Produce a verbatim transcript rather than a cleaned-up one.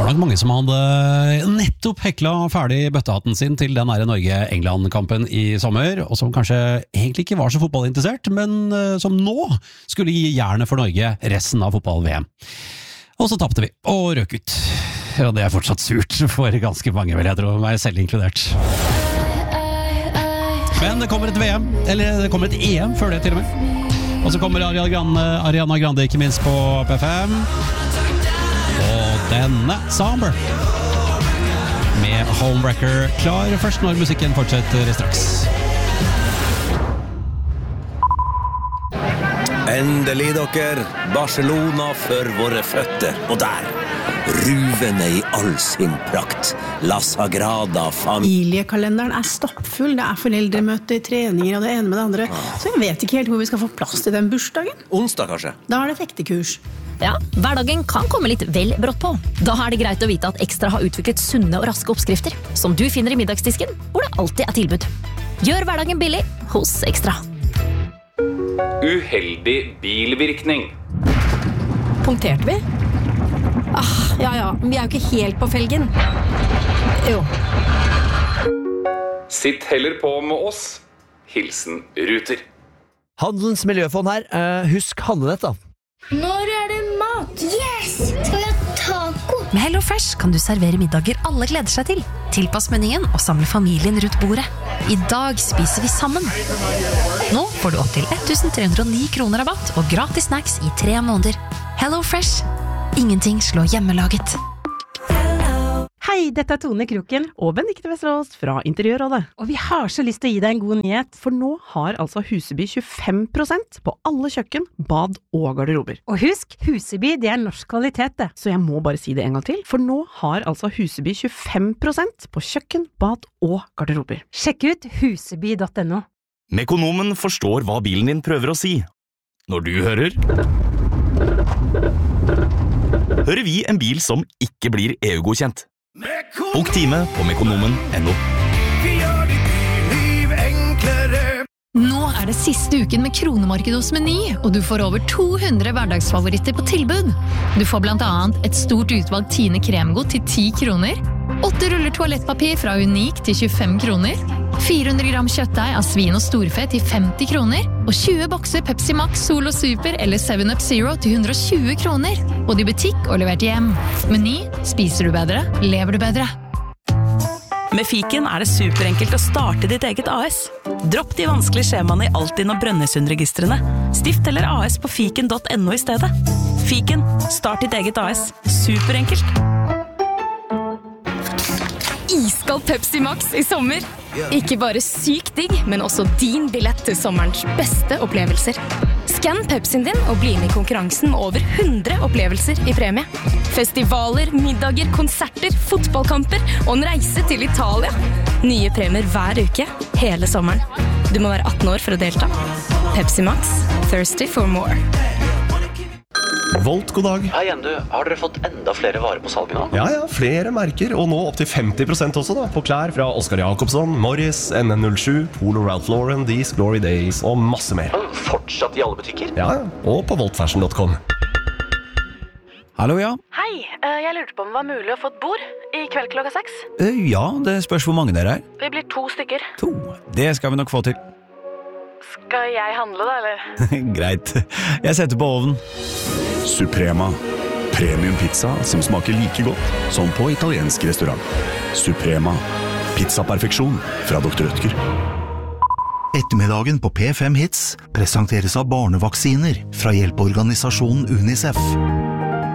var nok mange som hadde nettopp hekla ferdig bøttehatten sin til den her Norge-England-kampen i sommer, og som kanskje egentlig ikke var så fotballinteressert, men som nå skulle gi jernet for Norge resten av fotball-V M. Og så tappte vi, og røk ut. Og det er fortsatt surt for ganske mange, vel jeg tror, meg selv inkludert. Men det kommer et V M, eller det kommer et E M før det til og med. Og så kommer Ariana Grande, Ariana Grande ikke minst på P fem. Og denne Somber med Homewrecker klar først når musikken fortsetter straks. Endelig dere, Barcelona for våre føtter, og der ruvende i all sin prakt, La Sagrada Familia. Familiekalenderen er stoppfull, det er foreldremøter, treninger og det ene med det andre, så jeg vet ikke helt hvor vi skal få plass til den bursdagen. Onsdag kanskje? Da er det fektekurs. Ja, hverdagen kan komme litt vel brått på. Da er det greit å vite at Ekstra har utviklet sunne og raske oppskrifter, som du finner i middagsdisken, hvor det alltid er tilbud. Gjør hverdagen billig hos Ekstra. Uheldig bilvirkning. Punkterte vi? Ah, ja, ja, vi er jo ikke helt på felgen. Jo. Sitt heller på med oss. Hilsen Ruter. Handelens miljøfond her. Uh, husk handlenett da. Når er det mat? Yes! Skal vi ha taco? Med HelloFresh kan du servere middager alle gleder seg til. Tilpass menyen og samle familien rundt bordet. I dag spiser vi sammen. Nå får du opp til elleve hundre og ni kroner rabatt og gratis snacks i tre måneder. HelloFresh. Ingenting slår hjemmelaget. Hei, dette er Tone Kroken og Benedikte Vesterås fra Interiørrådet. Og vi har så lyst til å gi deg en god nyhet, for nå har altså Huseby tjuefem prosent på alle kjøkken, bad og garderober. Og husk, Huseby det er norsk kvalitet det. Så jeg må bare si det en gang til, for nå har altså Huseby tjuefem prosent på kjøkken, bad og garderober. Sjekk ut huseby punktum no. Mekonomen forstår hva bilen din prøver å si. Når du hører... hører vi en bil som ikke blir E U-godkjent. Bok time på mekonomen punktum no. Vi gjør ditt liv enklere. Nå er det siste uken med kronemarked hos Meny, og du får over to hundre hverdagsfavoritter på tilbud. Du får blant annet et stort utvalg Tine kremgodt til ti kroner, åtte ruller toalettpapir fra Unik til tjuefem kroner, fire hundre gram kjøttdeig av svin og storfe til femti kroner, og tjue bokser Pepsi Max, Solo Super eller seven up Zero til hundre og tjue kroner. Både i butikk og levert hjem. Meny, spiser du bedre, lever du bedre. Med Fiken er det superenkelt å starte ditt eget A S. Dropp de vanskelige skjemaene i Altinn og Brønnøysundregistrene. Stift eller A S på fiken punktum no i stedet. Fiken, start ditt eget A S. Superenkelt. Iskald Pepsi Max i sommer. Ikke bare sykt digg, men også din billett til sommerens beste opplevelser. Skann Pepsien din og bli med i konkurransen med over hundre opplevelser i premie. Festivaler, middager, konserter, fotballkamper og en reise til Italia. Nye premier hver uke, hele sommeren. Du må være atten år for å delta. Pepsi Max, thirsty for more. Volt, god dag. Hei igjen du, har dere fått enda flere varer på salget nå? Ja, ja, flere merker, og nå opp til femti prosent også da, på klær fra Oscar Jacobsson, Morris, N N null sju, Polo Ralph Lauren, These Glory Days og masse mer. Fortsatt i alle butikker? Ja, og på volt fashion punktum com. Hallo, ja. Hei, jeg lurte på om det var mulig å få et bord i kveld klokka seks. Ja, det spørs hvor mange dere er. Vi blir to stykker. To? Det skal vi nok få til. Skal jeg handle da, eller? Greit, jeg setter på ovnen. Suprema. Premium pizza som smaker like godt som på italiensk restaurant. Suprema. Pizza-perfeksjon fra doktor Rødtger. Ettermiddagen på P fem Hits presenteres av barnevaksiner fra hjelpeorganisasjonen UNICEF.